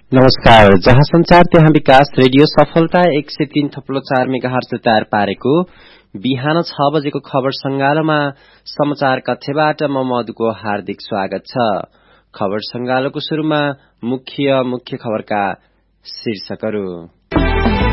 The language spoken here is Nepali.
नमस्कार, जहाँ संचार त्यहाँ विकास रेडियो सफलता 103.4 मेगाहर्ज तयार पारेको बिहान 6 बजेको खबर संगालोमा समाचार कक्षबाट म मधुको हार्दिक स्वागत छ। खबर संगालोको शुरूमा मुख्य खबरका शीर्षकहरू।